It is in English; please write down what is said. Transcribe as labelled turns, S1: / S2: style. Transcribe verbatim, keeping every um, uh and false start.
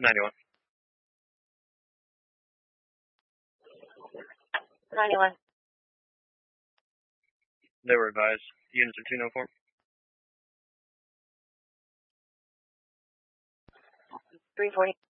S1: ninety-one.
S2: ninety-one.
S1: They were advised. Units are two no four.
S2: three forty.